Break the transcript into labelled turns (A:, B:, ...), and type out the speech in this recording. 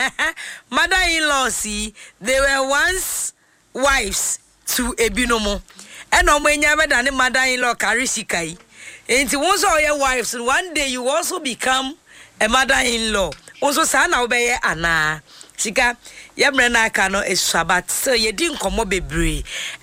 A: Mother-in-law, see, they were once wives to a binomo. And on when you ever done a mother-in-law Karishikai. And once all your wives, and one day you also become a mother-in-law. Also, son, obey Anna. Sika, Yabrana Kano is Sabbath, so you didn't come up be brave.